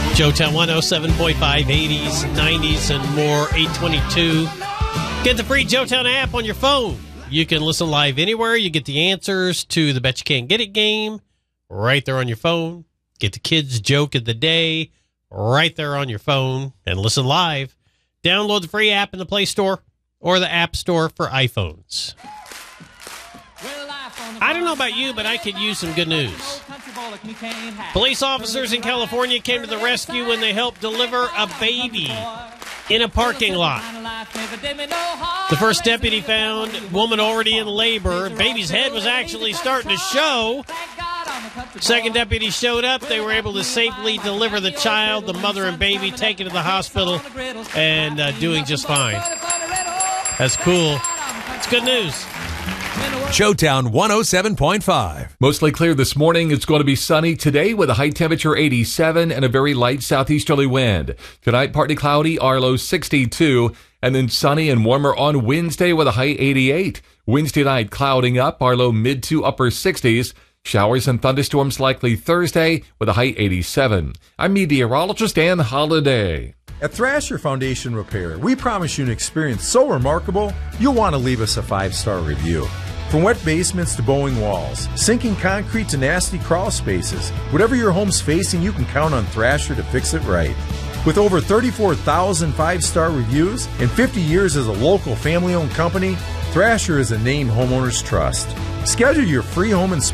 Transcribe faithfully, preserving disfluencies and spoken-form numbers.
Joetown one oh seven point five, eighties, nineties, and more, eight twenty-two. Get the free Joetown app on your phone. You can listen live anywhere. You get the answers to the Bet You Can't Get It game right there on your phone. Get the kids' joke of the day right there on your phone and listen live. Download the free app in the Play Store or the App Store for iPhones. I don't know about you, but I could use some good news. Police officers in California came to the rescue when they helped deliver a baby in a parking lot. The first deputy found a woman already in labor. Baby's head was actually starting to show. Second deputy showed up. They were able to safely deliver the child, the mother and baby, taken to the hospital, and uh, doing just fine. That's cool. It's good news. Joetown one oh seven point five. Mostly clear this morning. It's going to be sunny today with a high temperature eighty-seven and a very light southeasterly wind. Tonight, partly cloudy, our low sixty-two, and then sunny and warmer on Wednesday with a high eighty-eight. Wednesday night, clouding up, our low mid to upper sixties. Showers and thunderstorms likely Thursday with a high eighty-seven. I'm meteorologist Dan Holliday. At Thrasher Foundation Repair, we promise you an experience so remarkable, you'll want to leave us a five-star review. From wet basements to bowing walls, sinking concrete to nasty crawl spaces, whatever your home's facing, you can count on Thrasher to fix it right. With over thirty-four thousand five-star reviews and fifty years as a local family-owned company, Thrasher is a name homeowners trust. Schedule your free home inspection